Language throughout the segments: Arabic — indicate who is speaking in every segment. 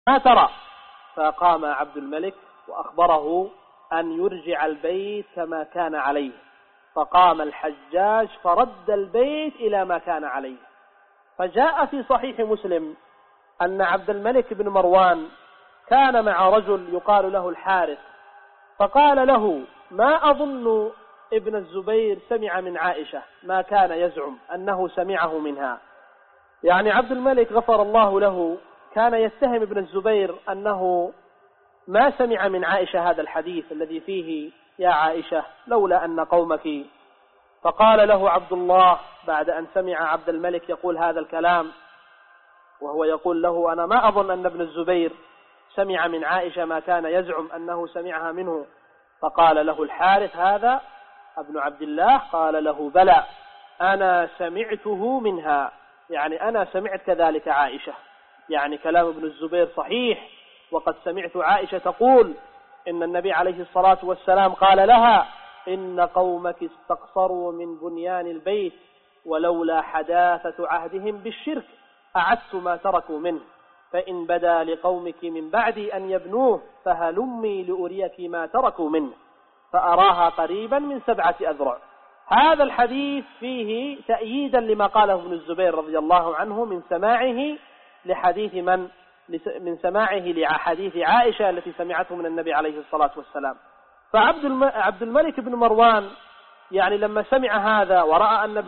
Speaker 1: ما ترى؟ فقام عبد الملك وأخبره أن يرجع البيت كما كان عليه، فقام الحجاج فرد البيت إلى ما كان عليه. فجاء في صحيح مسلم أن عبد الملك بن مروان كان مع رجل يقال له الحارث، فقال له: ما أظن ابن الزبير سمع من عائشة ما كان يزعم أنه سمعه منها. يعني عبد الملك غفر الله له كان يتهم ابن الزبير أنه ما سمع من عائشة هذا الحديث الذي فيه: يا عائشة لولا أن قومك. فقال له عبد الله بعد أن سمع عبد الملك يقول هذا الكلام، وهو يقول له: أنا ما أظن أن ابن الزبير سمع من عائشة ما كان يزعم أنه سمعها منه. فقال له الحارث: هذا ابن عبد الله؟ قال له: بلى، أنا سمعته منها، يعني أنا سمعت كذلك عائشة. يعني كلام ابن الزبير صحيح، وقد سمعت عائشة تقول إن النبي عليه الصلاة والسلام قال لها: إن قومك استقصروا من بنيان البيت، ولولا حداثة عهدهم بالشرك أعدت ما تركوا منه، فإن بدا لقومك من بعدي أن يبنوه فهلمي لأريك ما تركوا منه، فأراها قريبا من 7 أذرع. هذا الحديث فيه تأييدا لما قاله ابن الزبير رضي الله عنه من سماعه لحديث من سماعه لحديث عائشة التي سمعته من النبي عليه الصلاة والسلام. فعبد الملك بن مروان يعني لما سمع هذا ورأى أن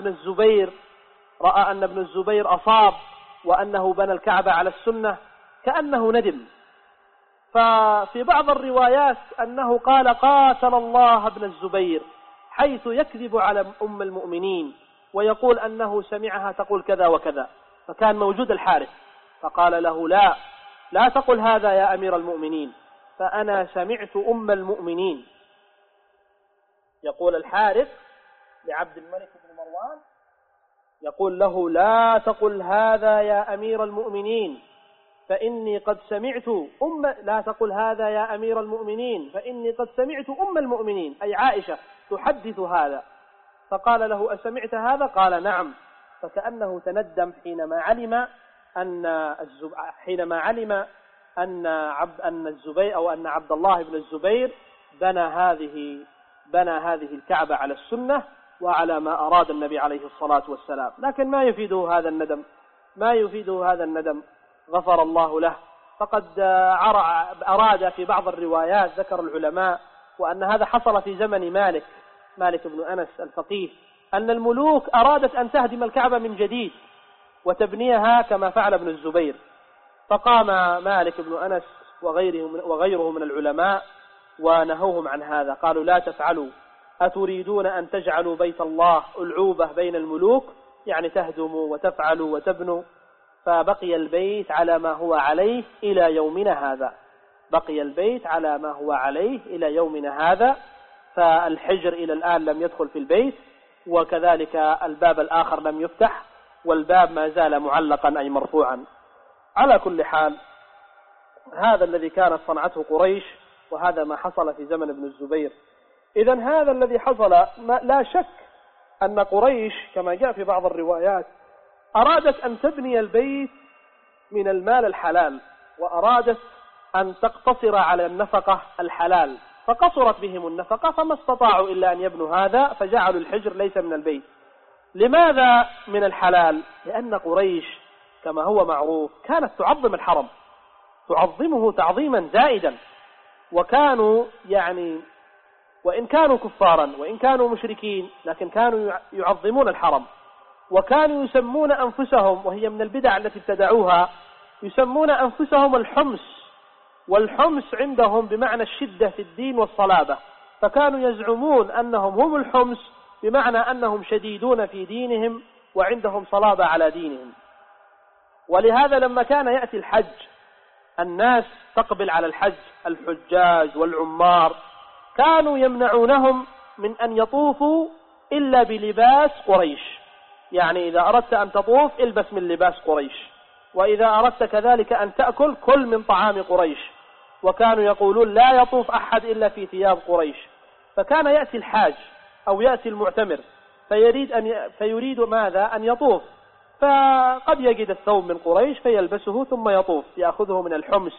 Speaker 1: ابن الزبير أصاب وأنه بنى الكعبة على السنة كأنه ندم. ففي بعض الروايات أنه قال: قاتل الله ابن الزبير، حيث يكذب على أم المؤمنين ويقول أنه سمعها تقول كذا وكذا. فكان موجود الحارث، فقال له: لا تقل هذا يا أمير المؤمنين، فأنا سمعت أم المؤمنين. يقول الحارث لعبد الملك بن مروان، يقول له: لا تقل هذا يا أمير المؤمنين فإني قد سمعت لا تقل هذا يا أمير المؤمنين فإني قد سمعت أم المؤمنين أي عائشة تحدث هذا. فقال له: أسمعت هذا؟ قال: نعم. فكأنه تندم حينما علم أن عبد الله بن الزبير بنى هذه الكعبة على السنة وعلى ما أراد النبي عليه الصلاة والسلام. لكن ما يفيده هذا الندم، غفر الله له. فقد أراد في بعض الروايات ذكر العلماء وأن هذا حصل في زمن مالك بن أنس الفقيه، أن الملوك أرادت أن تهدم الكعبة من جديد وتبنيها كما فعل ابن الزبير، فقام مالك بن أنس وغيره من العلماء ونهوهم عن هذا، قالوا: لا تفعلوا، أتريدون أن تجعلوا بيت الله ألعوبة بين الملوك، يعني تهدموا وتفعلوا وتبنوا. فبقي البيت على ما هو عليه إلى يومنا هذا، فالحجر إلى الآن لم يدخل في البيت، وكذلك الباب الآخر لم يفتح، والباب ما زال معلقا أي مرفوعا. على كل حال، هذا الذي كانت صنعته قريش، وهذا ما حصل في زمن ابن الزبير. إذن هذا الذي حصل لا شك أن قريش كما جاء في بعض الروايات أرادت أن تبني البيت من المال الحلال، وأرادت أن تقتصر على النفقة الحلال، فقصرت بهم النفقة فما استطاعوا إلا أن يبنوا هذا، فجعلوا الحجر ليس من البيت. لماذا من الحلال؟ لأن قريش كما هو معروف كانت تعظم الحرم، تعظمه تعظيما زائدا، وكانوا وإن كانوا كفارا وإن كانوا مشركين لكن كانوا يعظمون الحرم، وكانوا يسمون أنفسهم، وهي من البدع التي ابتدعوها، يسمون أنفسهم الحمس، والحمس عندهم بمعنى الشدة في الدين والصلابة، فكانوا يزعمون أنهم هم الحمس بمعنى أنهم شديدون في دينهم وعندهم صلابة على دينهم. ولهذا لما كان يأتي الحج الناس تقبل على الحج، الحجاج والعمار، كانوا يمنعونهم من أن يطوفوا إلا بلباس قريش، يعني إذا أردت أن تطوف البس من لباس قريش، وإذا أردت كذلك أن تأكل كل من طعام قريش، وكانوا يقولون لا يطوف أحد إلا في ثياب قريش. فكان يأتي الحاج أو يأتي المعتمر فيريد ماذا؟ أن يطوف، فقد يجد الثوب من قريش فيلبسه ثم يطوف، يأخذه من الحمس